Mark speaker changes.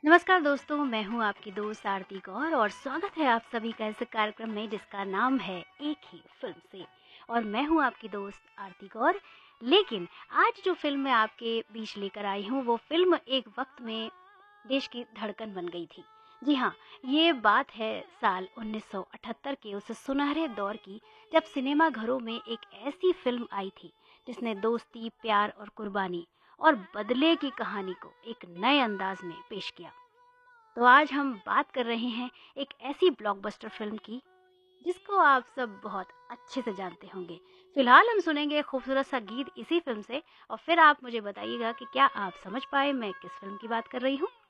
Speaker 1: नमस्कार दोस्तों, मैं हूं आपकी दोस्त आरती कौर और स्वागत है आप सभी का इस कार्यक्रम में जिसका नाम है एक ही फिल्म से। और मैं हूं आपकी दोस्त आरती कौर। लेकिन आज जो फिल्म मैं आपके बीच लेकर आई हूं वो फिल्म एक वक्त में देश की धड़कन बन गई थी। जी हाँ, ये बात है साल 1978 के उस सुनहरे दौर की, जब सिनेमा घरों में एक ऐसी फिल्म आई थी जिसने दोस्ती, प्यार और कुर्बानी और बदले की कहानी को एक नए अंदाज में पेश किया। तो आज हम बात कर रहे हैं एक ऐसी ब्लॉकबस्टर फिल्म की जिसको आप सब बहुत अच्छे से जानते होंगे। फिलहाल हम सुनेंगे खूबसूरत सा गीत इसी फिल्म से और फिर आप मुझे बताइएगा कि क्या आप समझ पाए मैं किस फिल्म की बात कर रही हूँ।